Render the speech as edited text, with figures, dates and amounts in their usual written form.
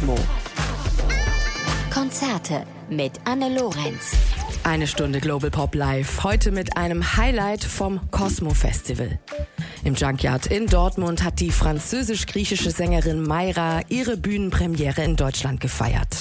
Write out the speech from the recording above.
Cosmo. Konzerte mit Anne Lorenz. Eine Stunde Global Pop Live, heute mit einem Highlight vom Cosmo Festival. Im Junkyard in Dortmund hat die französisch-griechische Sängerin Mayra ihre Bühnenpremiere in Deutschland gefeiert.